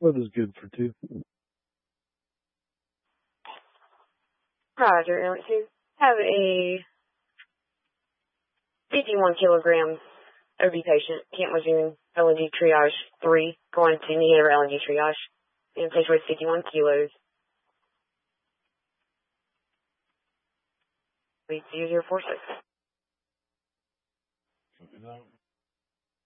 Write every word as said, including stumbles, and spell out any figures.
Weather's good for two. Roger, Airline two. Have a fifty-one kilogram O B patient, Camp Lejeune, L N G triage three, going to New Hanover L N G triage. And patient weighs fifty-one kilos. Please zero zero four six.